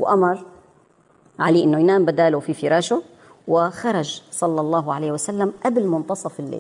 وأمر علي أنه ينام بداله في فراشه، وخرج صلى الله عليه وسلم قبل منتصف الليل.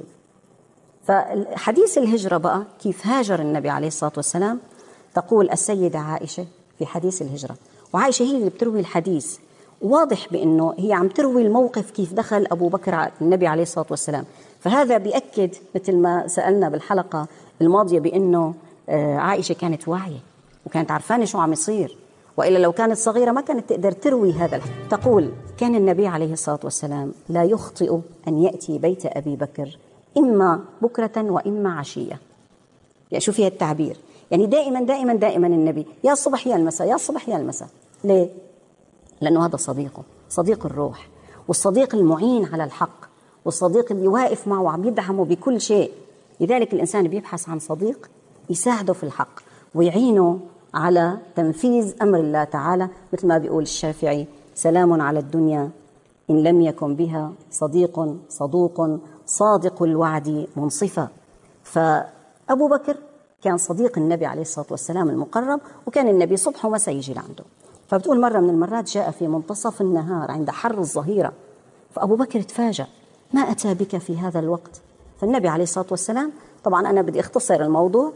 فحديث الهجرة بقى كيف هاجر النبي عليه الصلاة والسلام، تقول السيدة عائشة في حديث الهجرة، وعائشة هي اللي بتروي الحديث، واضح بأنه هي عم تروي الموقف كيف دخل أبو بكر النبي عليه الصلاة والسلام. فهذا بيأكد مثل ما سألنا بالحلقة الماضية بأنه عائشة كانت واعية وكانت عارفانة شو عم يصير، وإلا لو كانت صغيرة ما كانت تقدر تروي هذا تقول كان النبي عليه الصلاة والسلام لا يخطئ أن يأتي بيت أبي بكر إما بكرة وإما عشية. يعني شو فيها التعبير، يعني دائما دائما دائما النبي يا الصبح يا المساء، يا الصبح يا المساء. ليه؟ لأنه هذا صديقه، صديق الروح، والصديق المعين على الحق، والصديق اللي واقف معه وعم يدعمه بكل شيء. لذلك الإنسان بيبحث عن صديق يساعده في الحق ويعينه على تنفيذ أمر الله تعالى، مثل ما بيقول الشافعي سلام على الدنيا إن لم يكن بها صديق صدوق صادق الوعد منصفا. فأبو بكر كان صديق النبي عليه الصلاة والسلام المقرب، وكان النبي صبح ومساء يجي لعنده. فبتقول مرة من المرات جاء في منتصف النهار عند حر الظهيرة، فأبو بكر تفاجأ ما أتى بك في هذا الوقت؟ فالنبي عليه الصلاة والسلام، طبعا أنا بدي أختصر الموضوع،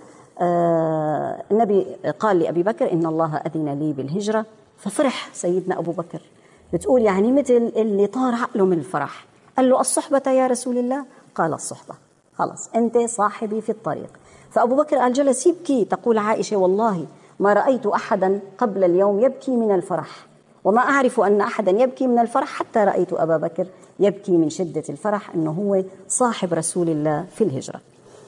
النبي قال لأبي بكر إن الله أذن لي بالهجرة، ففرح سيدنا أبو بكر. بتقول يعني مثل اللي طار عقله من الفرح، قال له الصحبة يا رسول الله؟ قال الصحبة، خلص أنت صاحبي في الطريق. فأبو بكر قال جلس يبكي. تقول عائشة والله ما رأيت أحدا قبل اليوم يبكي من الفرح، وما أعرف أن أحدا يبكي من الفرح حتى رأيت أبا بكر يبكي من شدة الفرح أنه هو صاحب رسول الله في الهجرة.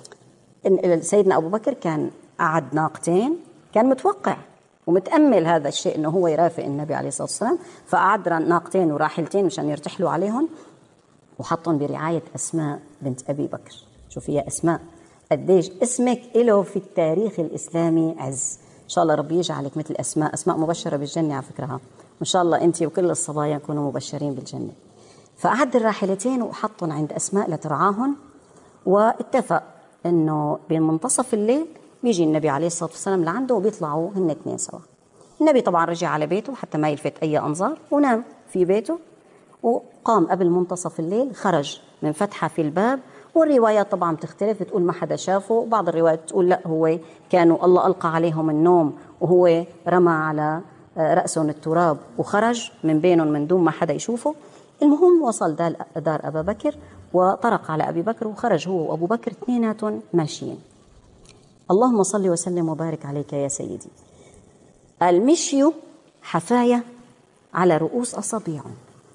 سيدنا أبو بكر كان أعد ناقتين، كان متوقع ومتأمل هذا الشيء أنه هو يرافق النبي عليه الصلاة والسلام، فأعد ناقتين وراحلتين مشان يرتحلوا عليهم، وحطهم برعاية أسماء بنت أبي بكر. شوفي يا أسماء قديش اسمك له في التاريخ الإسلامي عز. إن شاء الله ربي يجعلك مثل أسماء. أسماء مبشرة بالجنة على فكرها، وإن شاء الله أنت وكل الصبايا يكونوا مبشرين بالجنة. فأعد الراحلتين وحطهم عند أسماء لترعاهم، واتفق أنه بمنتصف الليل بيجي النبي عليه الصلاة والسلام لعنده وبيطلعوا هن اثنين سوا. النبي طبعا رجع على بيته حتى ما يلفت أي أنظار ونام في بيته، وقام قبل منتصف الليل خرج من فتحة في الباب. والروايات طبعا بتختلف، بتقول ما حدا شافه، وبعض الروايات بتقول لا هو كانوا الله ألقى عليهم النوم وهو رمى على رأسهم التراب وخرج من بينهم من دون ما حدا يشوفه. المهم وصل دار أبا بكر وطرق على أبي بكر وخرج هو وأبو بكر اثنيناتهم ماشيين. اللهم صل وسلم وبارك عليك يا سيدي. المشي حفاية على رؤوس أصابعهم،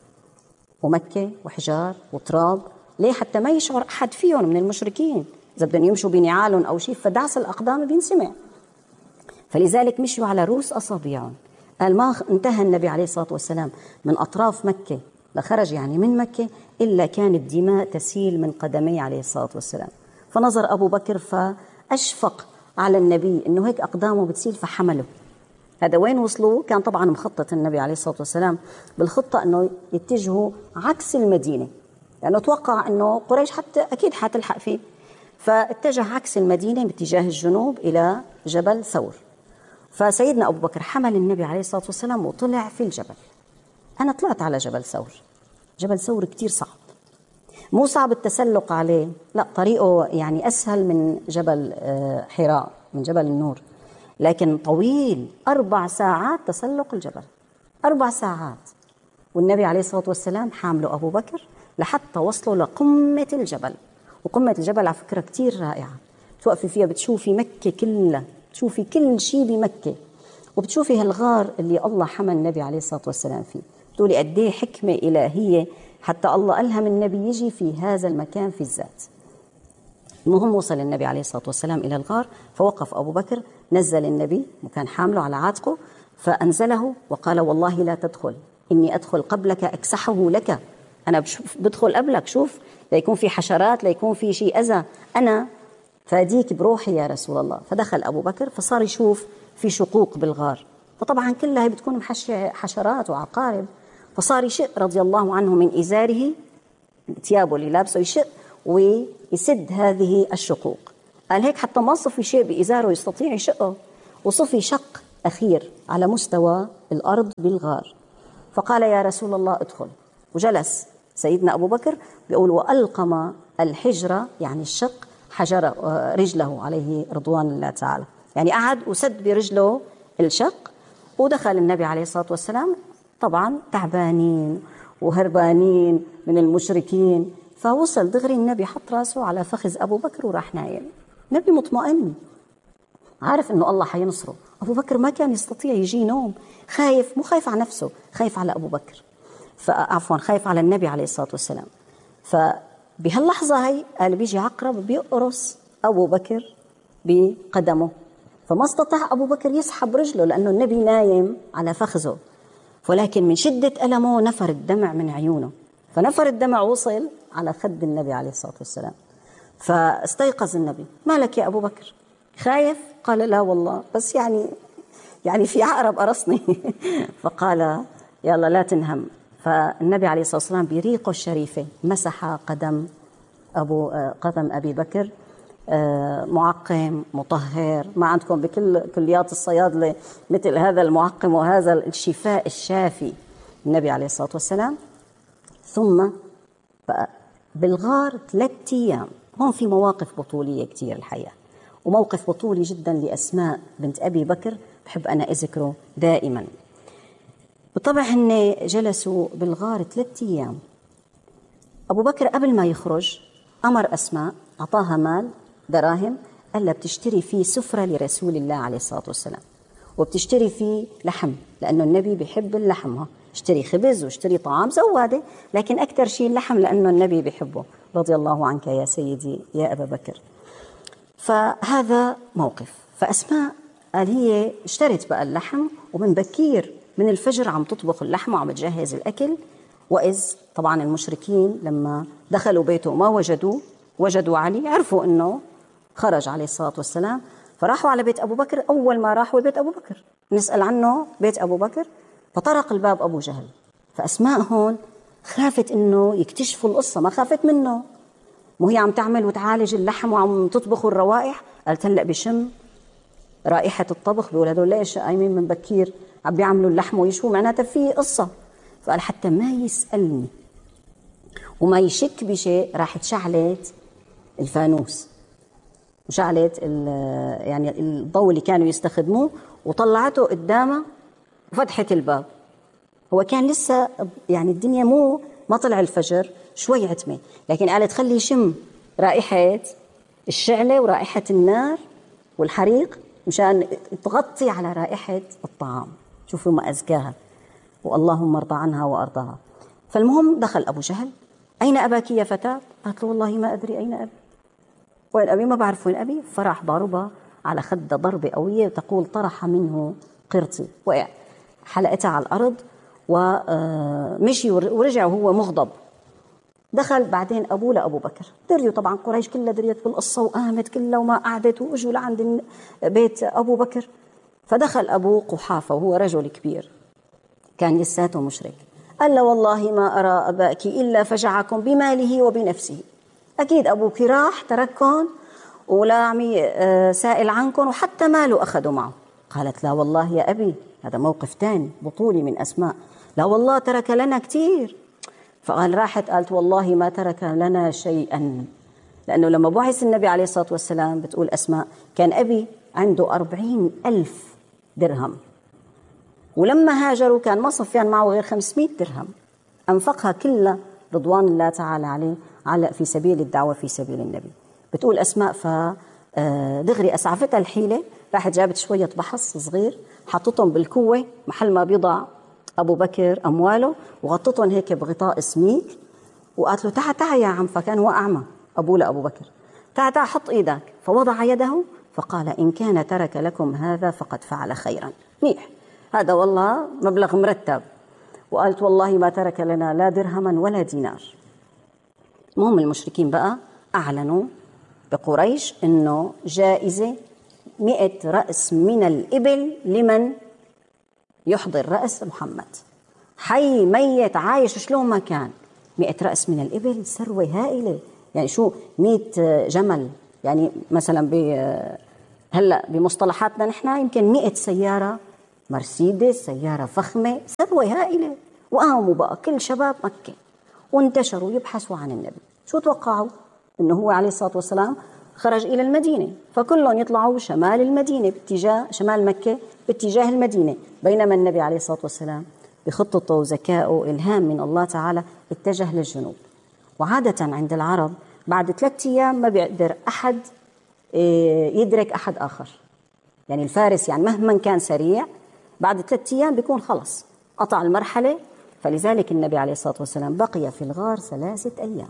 ومكة وحجار وتراب، ليه؟ حتى ما يشعر أحد فيهم من المشركين إذا بدهم يمشوا بنعالهم أو شيء، فدعس الأقدام بينسمع، فلذلك مشوا على رؤوس أصابعهم. قال ما انتهى النبي عليه الصلاة والسلام من أطراف مكة لخرج يعني من مكة إلا كانت دماء تسيل من قدميه عليه الصلاة والسلام. فنظر أبو بكر فأشفق على النبي إنه هيك أقدامه بتسيل فحمله. هذا وين وصلوا؟ كان طبعا مخطط النبي عليه الصلاة والسلام بالخطة أنه يتجهوا عكس المدينة، لأنه توقع أنه قريش حتى أكيد حتلحق فيه، فاتجه عكس المدينة باتجاه الجنوب إلى جبل ثور. فسيدنا أبو بكر حمل النبي عليه الصلاة والسلام وطلع في الجبل. أنا طلعت على جبل ثور. جبل ثور كتير صعب، مو صعب التسلق عليه، لا طريقه يعني أسهل من جبل حراء، من جبل النور، لكن طويل. 4 ساعات تسلق الجبل، 4 ساعات، والنبي عليه الصلاة والسلام حامله أبو بكر لحتى وصلوا لقمة الجبل. وقمة الجبل على فكرة كتير رائعة، توقفي فيها بتشوفي مكة كلها، بتشوفي كل شيء بمكة، وبتشوفي هالغار اللي الله حمى النبي عليه الصلاة والسلام فيه. بتقولي قد ايه حكمة إلهية حتى الله ألهم النبي يجي في هذا المكان في الذات. المهم وصل النبي عليه الصلاة والسلام إلى الغار، فوقف أبو بكر، نزل النبي وكان حامله على عاتقه، فأنزله وقال والله لا تدخل، إني أدخل قبلك أكسحه لك، أنا بدخل قبلك، شوف ليكون في حشرات، ليكون في شيء أذى، أنا فاديك بروحي يا رسول الله. فدخل أبو بكر فصار يشوف في شقوق بالغار، فطبعا كلها بتكون محشية حشرات وعقارب، فصار يشق رضي الله عنه من إزاره، ثيابه اللي لابسه يشق ويسد هذه الشقوق. قال هيك حتى ما صفي شيء بإزاره يستطيع يشقه، وصفي شق أخير على مستوى الأرض بالغار. فقال يا رسول الله ادخل، وجلس سيدنا أبو بكر. بيقول وألقم الحجرة يعني الشق حجر رجله عليه رضوان الله تعالى، يعني قعد وسد برجله الشق. ودخل النبي عليه الصلاة والسلام طبعا تعبانين وهربانين من المشركين، فوصل دغري النبي حط راسه على فخذ أبو بكر وراح نايم. النبي مطمئن عارف انه الله حينصره. ابو بكر ما كان يستطيع يجي نوم، خايف، مو خايف على نفسه، خايف على ابو بكر، عفوا خايف على النبي عليه الصلاه والسلام. فبهاللحظه هي قال بيجي عقرب بيقرص ابو بكر بقدمه، فما استطاع ابو بكر يسحب رجله لانه النبي نايم على فخذه، ولكن من شده المه نفر الدمع من عيونه، فنفر الدمع وصل على خد النبي عليه الصلاه والسلام. فاستيقظ النبي، ما لك يا ابو بكر خايف؟ قال لا والله، بس يعني في عقرب قرصني. فقال يلا لا تنهم. فالنبي عليه الصلاة والسلام بريقه الشريفة مسح قدم أبي بكر، معقم مطهر، ما عندكم بكل كليات الصيادلة مثل هذا المعقم وهذا الشفاء الشافي النبي عليه الصلاة والسلام. ثم بالغار 3 أيام. هون في مواقف بطولية كتير الحقيقة، وموقف بطولي جدا لأسماء بنت أبي بكر بحب أنا أذكره دائما. بالطبع هن جلسوا بالغار 3 أيام. أبو بكر قبل ما يخرج أمر أسماء، أعطاها مال دراهم، قال لها بتشتري فيه سفرة لرسول الله عليه الصلاة والسلام، وبتشتري فيه لحم لأنه النبي بيحب اللحم، اشتري خبز واشتري طعام زوادة، لكن أكثر شيء اللحم لأنه النبي بيحبه. رضي الله عنك يا سيدي يا أبا بكر. فهذا موقف. فأسماء قال هي اشترت بقى اللحم، ومن بكير من الفجر عم تطبخ اللحم وعم تجهز الأكل. وإذ طبعا المشركين لما دخلوا بيته ما وجدوا علي، عرفوا أنه خرج عليه الصلاة والسلام، فراحوا على بيت أبو بكر. أول ما راحوا بيت أبو بكر نسأل عنه بيت أبو بكر، فطرق الباب أبو جهل. فأسماء هون خافت أنه يكتشفوا القصة، ما خافت منه، وهي عم تعمل وتعالج اللحم وعم تطبخ الروائح. قالت هلأ بشم رائحة الطبخ بيقول هدول ليش قايمين من بكير عم بيعملوا اللحم ويشووا، معناتها في قصة. فقال حتى ما يسألني وما يشك بشيء، راحت شعلت الفانوس وشعلت يعني الضوء اللي كانوا يستخدموه وطلعته قدامه وفتحت الباب. هو كان لسه يعني الدنيا ما طلع الفجر، شوي عتمة، لكن قالت خلي يشم رائحة الشعلة ورائحة النار والحريق مشان تغطي على رائحة الطعام. شوفوا ما أزكاها، واللهم ارضى عنها وأرضاها. فالمهم دخل أبو جهل، أين أباك يا فتاة؟ قالت له والله ما أدري أين أبي، وين أبي ما بعرف وين أبي. فراح ضربها على خدة ضربة قوية، تقول طرح منه قرطي، وقع حلقتها على الأرض ومشي ورجع وهو مغضب. دخل بعدين أبوه لأبو بكر، دريوا طبعا قريش كلها دريت بالقصة وقامت كلها وما قعدت وإجوا لعند بيت أبو بكر. فدخل أبوه قحافة وهو رجل كبير كان لساته مشرك، قال له والله ما أرى أباك إلا فجعكم بماله وبنفسه، أكيد أبوك راح ترككم ولا عم سائل عنكم وحتى ماله أخذوا معه. قالت لا والله يا أبي، هذا موقف تاني بطولي من أسماء، لا والله ترك لنا كتير. فقال راحت قالت والله ما ترك لنا شيئا، لأنه لما بعث النبي عليه الصلاة والسلام بتقول أسماء كان أبي عنده 40,000 درهم، ولما هاجروا كان ما صفيان معه غير 500 درهم، أنفقها كلها رضوان الله تعالى عليه في سبيل الدعوة في سبيل النبي. بتقول أسماء فدغري أسعفتها الحيلة، راحت جابت شوية بحص صغير حطتهم بالكوة محل ما بيضع أبو بكر أمواله، وغطتهم هيك بغطاء سميك، وقالت له تعا يا عم، فكان هو أعمى أبوه لأبو بكر، تعا حط إيدك. فوضع يده فقال إن كان ترك لكم هذا فقد فعل خيرا، منيح، هذا والله مبلغ مرتب. وقالت والله ما ترك لنا لا درهما ولا دينار. المهم المشركين بقى أعلنوا بقريش إنه جائزة 100 رأس من الإبل لمن يحضر رأس محمد، حي ميت عايش شلون ما كان. 100 رأس من الإبل ثروة هائلة، يعني شو 100 جمل، يعني مثلا هلا بمصطلحاتنا نحن يمكن 100 سيارة مرسيدس، سيارة فخمة، ثروة هائلة. وقاموا بقى كل شباب مكة وانتشروا يبحثوا عن النبي. شو توقعوا؟ إنه هو عليه الصلاة والسلام خرج إلى المدينة، فكلهم يطلعوا شمال المدينة باتجاه شمال مكة باتجاه المدينة، بينما النبي عليه الصلاة والسلام بخطته وذكائه وإلهام من الله تعالى اتجه للجنوب. وعادة عند العرب بعد 3 أيام ما بيقدر أحد يدرك أحد آخر، يعني الفارس يعني مهما كان سريع بعد 3 أيام بيكون خلص قطع المرحلة. فلذلك النبي عليه الصلاة والسلام بقي في الغار 3 أيام.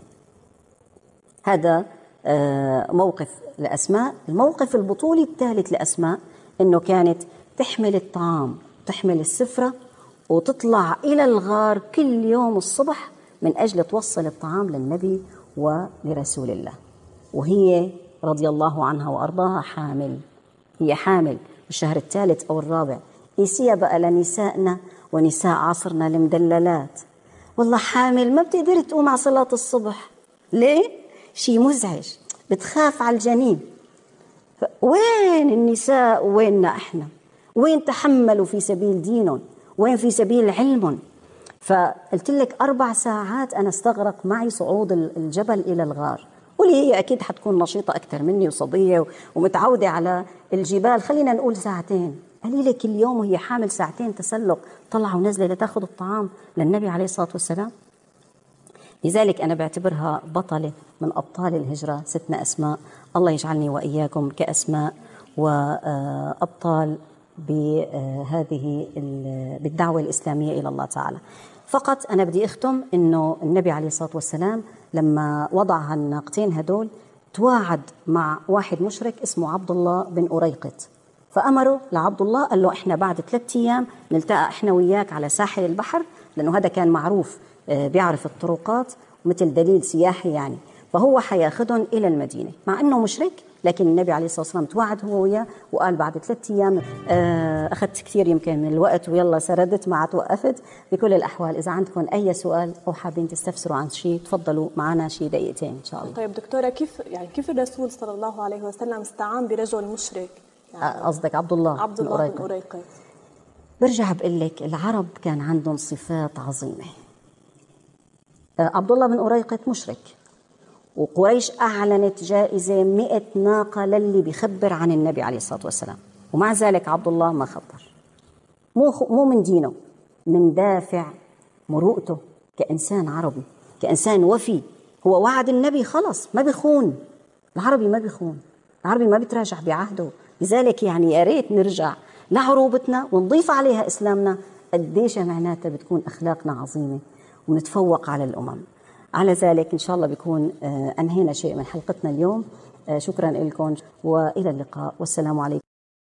هذا موقف لأسماء. الموقف البطولي الثالث لأسماء إنه كانت تحمل الطعام، تحمل السفرة، وتطلع إلى الغار كل يوم الصبح من أجل توصل الطعام للنبي ولرسول الله. وهي رضي الله عنها وأرضاها حامل، هي حامل بالشهر الثالث أو الرابع. قيسيها بقى لنسائنا ونساء عصرنا المدللات، والله حامل ما بتقدر تقوم على صلاة الصبح. ليه؟ شيء مزعج، بتخاف على الجنين. وين النساء ويننا احنا؟ وين تحملوا في سبيل دينهم؟ وين في سبيل علمهم؟ فقلت لك 4 ساعات أنا استغرق معي صعود الجبل إلى الغار. قولي هي أكيد حتكون نشيطة أكثر مني وصبية ومتعودة على الجبال، خلينا نقول 2 ساعتين. قليلة كل يوم وهي حامل 2 ساعتين تسلق طلعة ونزلة لتأخذ الطعام للنبي عليه الصلاة والسلام. لذلك أنا بعتبرها بطلة من أبطال الهجرة ستنا أسماء. الله يجعلني وإياكم كأسماء وأبطال بهذه بالدعوة الإسلامية إلى الله تعالى. فقط أنا بدي أختم إنه النبي عليه الصلاة والسلام لما وضع الناقتين هدول تواعد مع واحد مشرك اسمه عبد الله بن أريقط، فأمره لعبد الله قال له إحنا بعد 3 أيام نلتقى إحنا وياك على ساحل البحر، لأنه هذا كان معروف بيعرف الطرقات مثل دليل سياحي يعني، فهو حياخدهم إلى المدينة مع أنه مشرك. لكن النبي عليه الصلاة والسلام توعد هو وياه وقال بعد 3 أيام. أخذت كثير يمكن من الوقت ويلا سردت ما توقفت. بكل الأحوال إذا عندكم أي سؤال أو حابين تستفسروا عن شيء تفضلوا معنا شيء دقيقتين إن شاء الله. طيب دكتورة، كيف الرسول صلى الله عليه وسلم استعان برجل مشرك؟ يعني قصدك عبد الله بن أريقط. برجع بقول لك العرب كان عندهم صفات عظيمة. عبد الله بن أريقط مشرك، وقريش أعلنت جائزة 100 ناقة للي بيخبر عن النبي عليه الصلاة والسلام، ومع ذلك عبد الله ما خبر. مو من دينه، من دافع مروءته كإنسان عربي، كإنسان وفي. هو وعد النبي خلص ما بيخون. العربي ما بيخون، العربي ما بيتراجع بعهده. لذلك يعني يا ريت نرجع لعروبتنا ونضيف عليها إسلامنا. قديش معناتها بتكون أخلاقنا عظيمة ونتفوق على الأمم. على ذلك إن شاء الله بيكون أنهينا شيء من حلقتنا اليوم. شكرا لكم وإلى اللقاء والسلام عليكم.